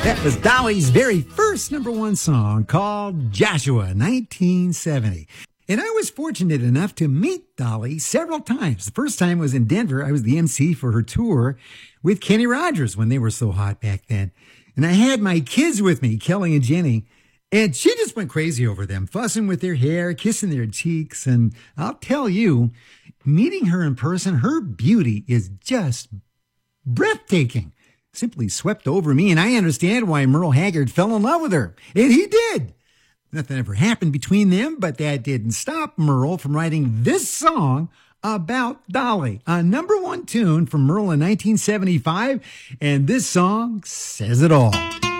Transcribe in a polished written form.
That was Dolly's very first number one song called Joshua, 1970. And I was fortunate enough to meet Dolly several times. The first time was in Denver. I was the MC for her tour with Kenny Rogers when they were so hot back then. And I had my kids with me, Kelly and Jenny, and she just went crazy over them, fussing with their hair, kissing their cheeks. And I'll tell you, meeting her in person, her beauty is just breathtaking. Simply swept over me, and I understand why Merle Haggard fell in love with her. And he did. Nothing ever happened between them, but that didn't stop Merle from writing this song about Dolly, a number one tune from Merle in 1975, and this song says it all.